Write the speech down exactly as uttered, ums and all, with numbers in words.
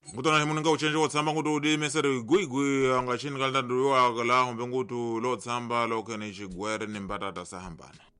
ngutona himunenga uchenje wotsamba nguti udi mesere gwigwi angachini kalita nduwa kala hombe ngutu lo tsamba lo kene chigwere ni mbatata sahambana